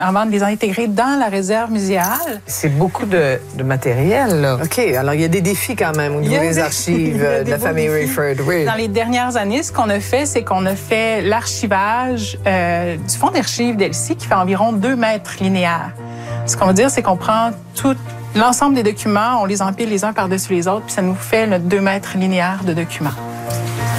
avant de les intégrer dans la réserve muséale. C'est beaucoup de matériel, là. OK, alors il y a des défis quand même au niveau des archives de la famille Rayford. Oui. Dans les dernières années, ce qu'on a fait, c'est qu'on a fait l'archivage du fonds d'archives d'Elsie qui fait environ 2 mètres linéaires. Ce qu'on veut dire, c'est qu'on prend tout l'ensemble des documents, on les empile les uns par-dessus les autres, puis ça nous fait notre 2 mètres linéaires de documents.